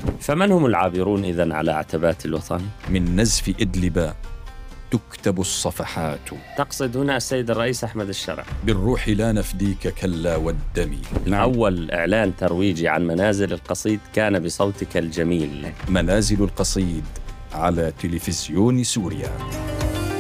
فمن هم العابرون إذن على عتبات الوطن؟ من نزف إدلب تكتب الصفحات. تقصد هنا السيد الرئيس أحمد الشرع؟ بالروح لا نفديك كلا والدم. أول إعلان ترويجي عن منازل القصيد كان بصوتك الجميل. منازل القصيد على تلفزيون سوريا.